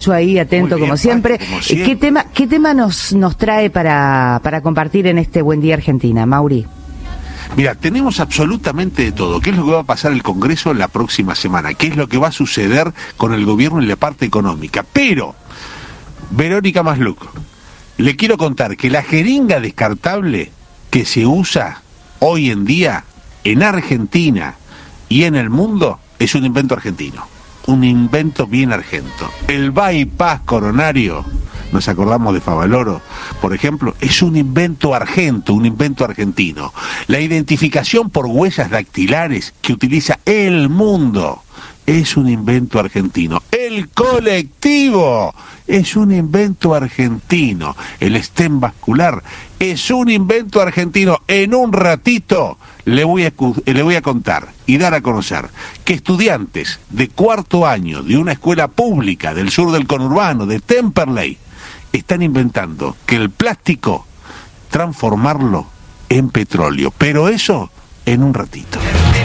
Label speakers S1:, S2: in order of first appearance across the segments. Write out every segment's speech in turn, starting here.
S1: Nacho ahí atento
S2: Bien,
S1: como siempre.
S2: como siempre.
S1: ¿Qué tema nos trae para compartir en este Buen Día Argentina, Mauri?
S2: Mira, tenemos absolutamente de todo. ¿Qué es lo que va a pasar en el Congreso la próxima semana? ¿Qué es lo que va a suceder con el gobierno en la parte económica? Pero, Verónica Masluc, le quiero contar que la jeringa descartable que se usa hoy en día en Argentina y en el mundo es un invento argentino, un invento bien argento. El bypass coronario, nos acordamos de Favaloro, por ejemplo, es un invento argento, un invento argentino. La identificación por huellas dactilares que utiliza el mundo es un invento argentino. El colectivo es un invento argentino. El stem vascular es un invento argentino. En un ratito le voy a contar y dar a conocer que estudiantes de cuarto año de una escuela pública del sur del conurbano, de Temperley, están inventando que el plástico transformarlo en petróleo. Pero eso en un ratito.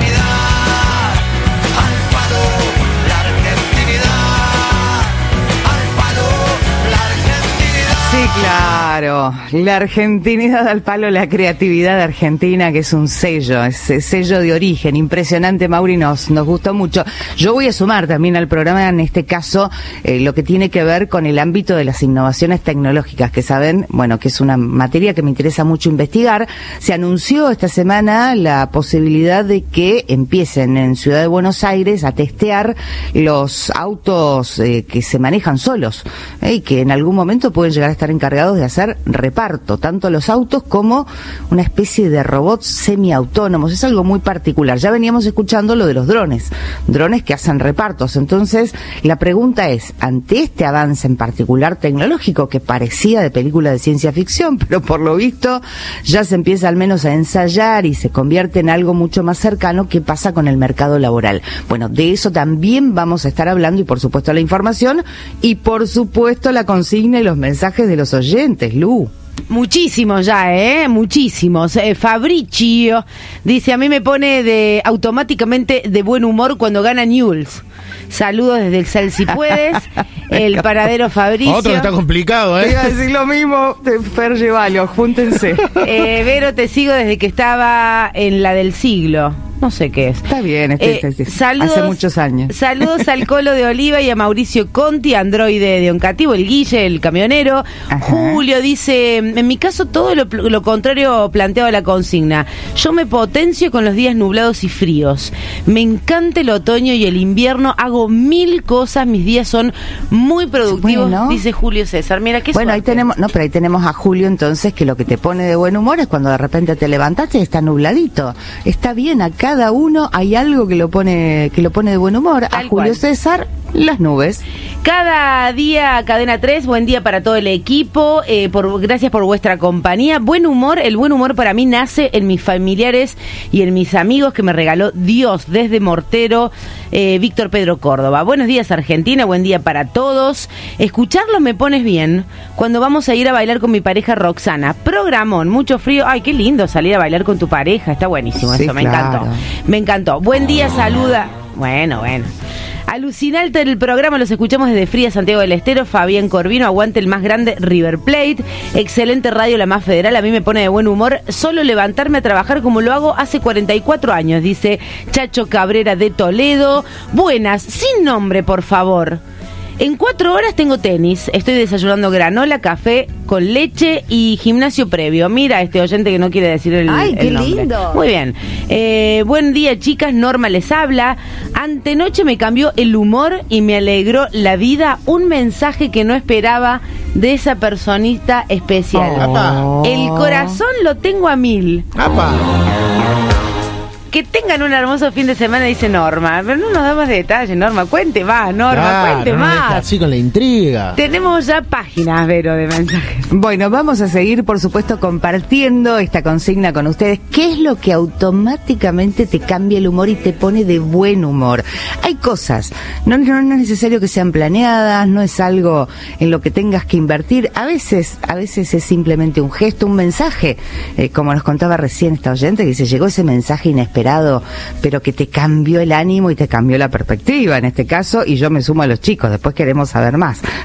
S1: Sí, claro, la argentinidad al palo, la creatividad argentina, que es un sello, es sello de origen, impresionante, Mauri, nos gustó mucho. Yo voy a sumar también al programa, en este caso, lo que tiene que ver con el ámbito de las innovaciones tecnológicas, que saben, bueno, que es una materia que me interesa mucho investigar. Se anunció esta semana la posibilidad de que empiecen en Ciudad de Buenos Aires a testear los autos que se manejan solos, y que en algún momento pueden llegar a estar encargados de hacer reparto, tanto los autos como una especie de robots semiautónomos. Es algo muy particular. Ya veníamos escuchando lo de los drones que hacen repartos. Entonces, la pregunta es, ante este avance en particular tecnológico que parecía de película de ciencia ficción, pero por lo visto ya se empieza al menos a ensayar y se convierte en algo mucho más cercano, ¿qué pasa con el mercado laboral? Bueno, de eso también vamos a estar hablando, y por supuesto la información, y por supuesto la consigna y los mensajes de los oyentes, Lu.
S3: Muchísimos ya, muchísimos. Fabricio dice, a mí me pone automáticamente de buen humor cuando gana Newell's. Saludos desde el Sal si puedes. El paradero Fabricio.
S4: Otro que está complicado,
S1: Iba a decir lo mismo de Fer Llevalo, júntense.
S3: Vero, te sigo desde que estaba en la del siglo. No sé qué es.
S1: Está bien,
S3: saludos,
S1: hace muchos años.
S3: Saludos al Colo de Oliva y a Mauricio Conti, androide de Oncativo, el Guille, el camionero. Ajá. Julio dice, en mi caso todo lo contrario planteado a la consigna. Yo me potencio con los días nublados y fríos. Me encanta el otoño y el invierno. Hago 1000 cosas, mis días son muy productivos, bueno, dice Julio César. Mira qué
S1: bueno,
S3: suerte.
S1: Ahí tenemos a Julio, entonces, que lo que te pone de buen humor es cuando de repente te levantaste y está nubladito. Está bien, acá cada uno hay algo que lo pone de buen humor. A Julio César, las nubes.
S3: Cada día, Cadena 3, buen día para todo el equipo, gracias por vuestra compañía. Buen humor, el buen humor para mí nace en mis familiares y en mis amigos que me regaló Dios desde Mortero, Víctor Pedro Córdoba. Buenos días Argentina, buen día para todos. Escucharlo me pones bien cuando vamos a ir a bailar con mi pareja Roxana. Programón, mucho frío. Ay, qué lindo salir a bailar con tu pareja, está buenísimo eso, me encantó. Me encantó. Buen día, saluda. Bueno. Alucinante el programa, los escuchamos desde Fría, Santiago del Estero. Fabián Corvino, aguante el más grande River Plate. Excelente radio, la más federal, a mí me pone de buen humor solo levantarme a trabajar como lo hago hace 44 años, dice Chacho Cabrera de Toledo. Buenas, sin nombre, por favor. En 4 horas tengo tenis, estoy desayunando granola, café con leche y gimnasio previo. Mira este oyente que no quiere decir el nombre. ¡Ay, qué lindo! Muy bien. Buen día, chicas, Norma les habla. Antenoche me cambió el humor y me alegró la vida un mensaje que no esperaba de esa personita especial. Oh. El corazón lo tengo a 1000. ¡Apa! Que tengan un hermoso fin de semana, dice Norma. Pero no nos da más detalles, Norma. Cuente más, Norma, claro, cuente más.
S4: Así con la intriga.
S3: Tenemos ya páginas, Vero, de mensajes.
S1: Bueno, vamos a seguir, por supuesto, compartiendo esta consigna con ustedes. ¿Qué es lo que automáticamente te cambia el humor y te pone de buen humor? Hay cosas, no es necesario que sean planeadas, no es algo en lo que tengas que invertir. A veces es simplemente un gesto, un mensaje. Como nos contaba recién esta oyente, que se llegó ese mensaje inesperado, pero que te cambió el ánimo y te cambió la perspectiva en este caso, y yo me sumo a los chicos, después queremos saber más.